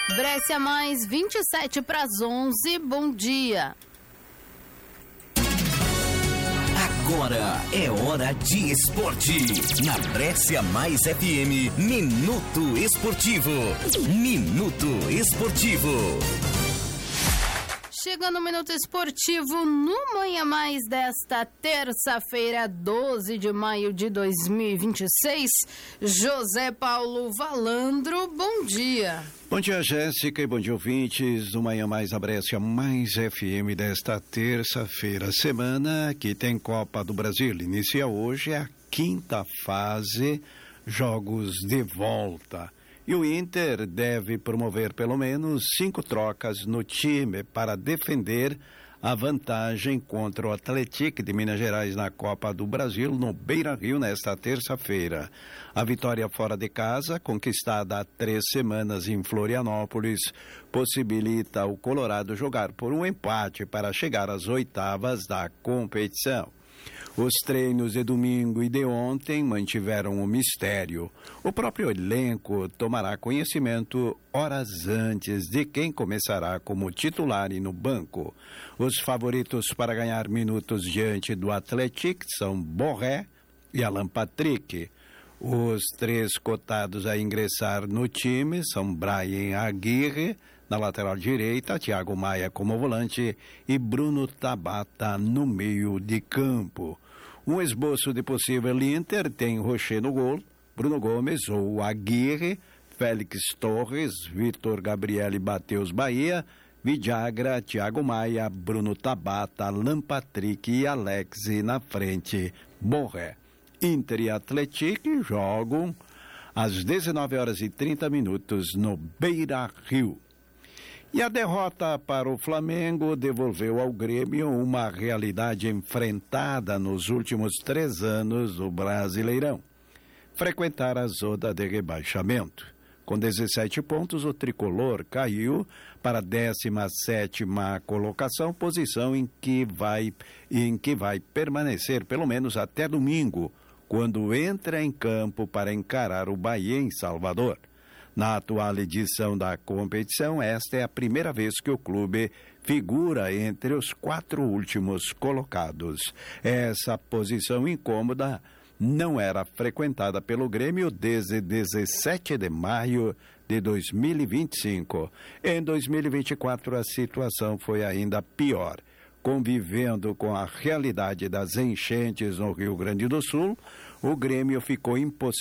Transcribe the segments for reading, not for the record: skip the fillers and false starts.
Brescia mais 27 para as 11. Bom dia. Agora é hora de esporte. Na Brescia Mais FM, Minuto Esportivo. Minuto Esportivo. Chegando o Minuto Esportivo no Manhã Mais desta terça-feira, 12 de maio de 2026. José Paulo Valandro, bom dia. Bom dia, Jéssica, e bom dia, ouvintes do Manhã Mais da Brescia Mais FM desta terça-feira. Semana que tem Copa do Brasil. Inicia hoje a quinta fase, jogos de volta. E o Inter deve promover pelo menos 5 trocas no time para defender a vantagem contra o Atlético de Minas Gerais na Copa do Brasil no Beira-Rio nesta terça-feira. A vitória fora de casa, conquistada há 3 semanas em Florianópolis, possibilita o Colorado jogar por um empate para chegar às oitavas da competição. Os treinos de domingo e de ontem mantiveram o mistério. O próprio elenco tomará conhecimento horas antes de quem começará como titular e no banco. Os favoritos para ganhar minutos diante do Atlético são Borré e Alan Patrick. Os 3 cotados a ingressar no time são Brian Aguirre, na lateral direita, Thiago Maia como volante e Bruno Tabata no meio de campo. Um esboço de possível Inter tem Rocher no gol, Bruno Gomes ou Aguirre, Félix Torres, Vitor Gabriel e Mateus Bahia, Vidagra, Thiago Maia, Bruno Tabata, Alan Patrick e Alex na frente, Borré. Inter e Atlético jogam às 19h30 no Beira-Rio. E a derrota para o Flamengo devolveu ao Grêmio uma realidade enfrentada nos últimos 3 anos do Brasileirão: frequentar a zona de rebaixamento. Com 17 pontos, o tricolor caiu para a 17ª colocação, posição em que vai permanecer pelo menos até domingo, quando entra em campo para encarar o Bahia em Salvador. Na atual edição da competição, esta é a primeira vez que o clube figura entre os 4 últimos colocados. Essa posição incômoda não era frequentada pelo Grêmio desde 17 de maio de 2025. Em 2024, a situação foi ainda pior. Convivendo com a realidade das enchentes no Rio Grande do Sul, o Grêmio ficou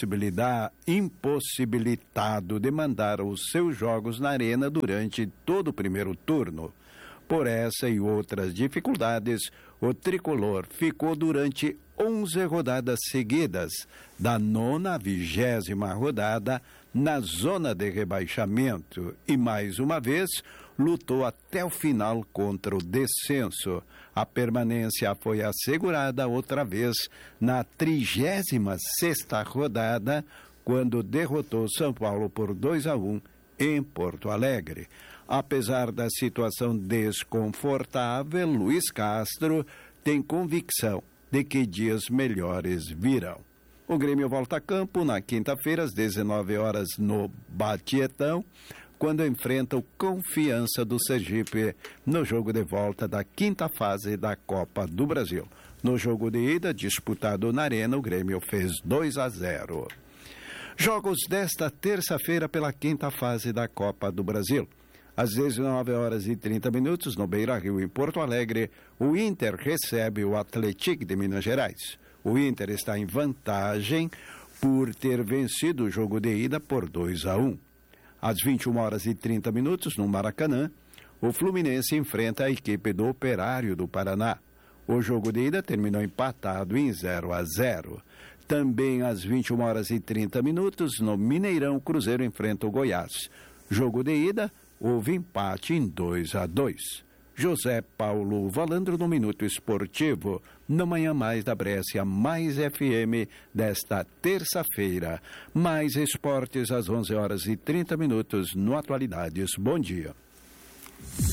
impossibilitado de mandar os seus jogos na arena durante todo o primeiro turno. Por essa e outras dificuldades, o tricolor ficou durante 11 rodadas seguidas, da 9ª à 20ª rodada, na zona de rebaixamento e, mais uma vez, lutou até o final contra o descenso. A permanência foi assegurada outra vez na 36ª rodada, quando derrotou São Paulo por 2-1 em Porto Alegre. Apesar da situação desconfortável, Luiz Castro tem convicção de que dias melhores virão. O Grêmio volta a campo na quinta-feira, às 19h, no Batietão, quando enfrenta o Confiança do Sergipe no jogo de volta da quinta fase da Copa do Brasil. No jogo de ida, disputado na Arena, o Grêmio fez 2-0. Jogos desta terça-feira pela quinta fase da Copa do Brasil. Às 19h30, no Beira-Rio, em Porto Alegre, o Inter recebe o Atlético de Minas Gerais. O Inter está em vantagem por ter vencido o jogo de ida por 2-1. Às 21h30, no Maracanã, o Fluminense enfrenta a equipe do Operário do Paraná. O jogo de ida terminou empatado em 0-0. Também às 21h30, no Mineirão, o Cruzeiro enfrenta o Goiás. Jogo de ida, houve empate em 2-2. José Paulo Valandro no Minuto Esportivo, no Manhã Mais da Brescia Mais FM desta terça-feira. Mais esportes às 11h30 no Atualidades. Bom dia.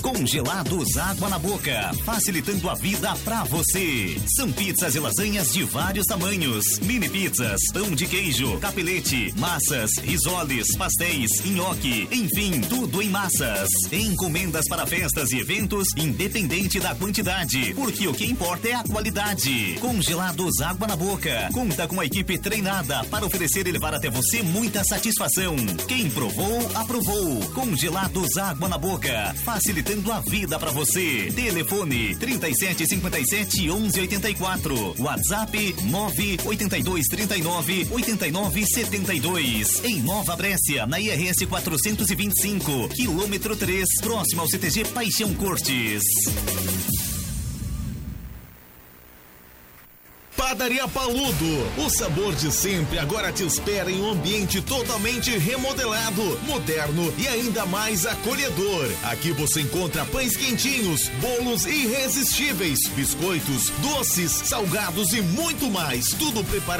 Congelados Água na Boca, facilitando a vida pra você. São pizzas e lasanhas de vários tamanhos, mini pizzas, pão de queijo, capelete, massas, risoles, pastéis, nhoque, enfim, tudo em massas. Encomendas para festas e eventos, independente da quantidade, porque o que importa é a qualidade. Congelados Água na Boca, conta com a equipe treinada para oferecer e levar até você muita satisfação. Quem provou, aprovou. Congelados Água na Boca, facilitando a vida para você. Telefone 3757-1184. WhatsApp 98239-8972. Em Nova Brécia, na IRS 425, quilômetro 3, próximo ao CTG Paixão Cortes. Padaria Paludo, o sabor de sempre agora te espera em um ambiente totalmente remodelado, moderno e ainda mais acolhedor. Aqui você encontra pães quentinhos, bolos irresistíveis, biscoitos, doces, salgados e muito mais. Tudo preparado